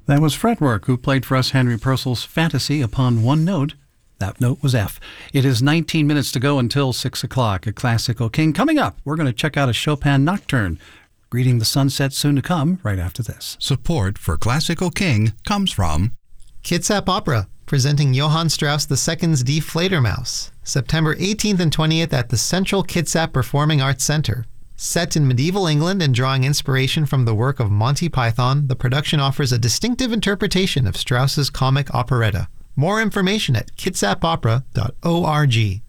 That was Fretwork, who played for us Henry Purcell's Fantasy upon one note. That note was F. It is 19 minutes to go until 6 o'clock at Classical King. Coming up, we're going to check out a Chopin Nocturne. Greeting the sunset soon to come right after this. Support for Classical King comes from Kitsap Opera, presenting Johann Strauss II's Die Fledermaus, September 18th and 20th at the Central Kitsap Performing Arts Center. Set in medieval England and drawing inspiration from the work of Monty Python, the production offers a distinctive interpretation of Strauss's comic operetta. More information at kitsapopera.org.